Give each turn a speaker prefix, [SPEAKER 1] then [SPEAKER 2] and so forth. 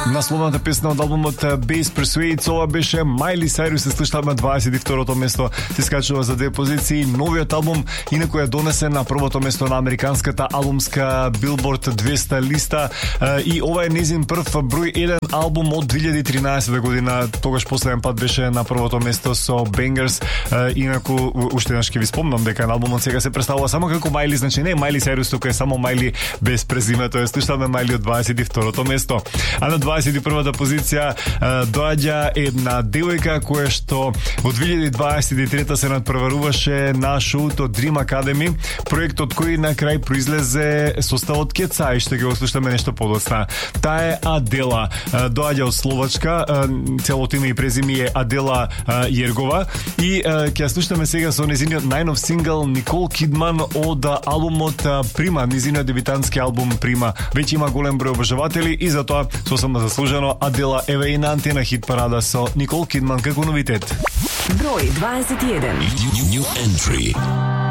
[SPEAKER 1] Насловната песна од албумот Base Persuades, ова беше Майли Сайрус, се слушнавме на 22-то место, се скачува за 2 позиции. Новиот албум инаку ја донесе на првото место на американската албумска Billboard 200 листа и ова е незин прв број 1 албум од 2013 година. Тогаш последен пат беше на првото место со Bangers. Инаку уште еднаш ќе ви спомнам дека на албумот сега се представува само како Майли, значи не е Майли Сайрус, тука е само Майли без презимето. Ја слушнавме Майли од 22-то место. А на 21-та позиција доаѓа една девојка која што во 2023 се надпреваруваше на шоуто Dream Academy, проектот кој на крај произлезе составот Кеца, и што ќе го слушаме нешто подоцна. Таа е Адела, доаѓа од Словачка, целото име и презиме е Адела Јергова и ќе ја слушаме сега со незиниот најнов сингл Никол Кидман од албумот Прима, незиниот дебитантски албум Прима. Веќе има голем број обожаватели и затоа сосема заслужено Адела еве и на Антена хит парада со Никол Кидман како новитет.
[SPEAKER 2] Број 21.
[SPEAKER 3] New entry.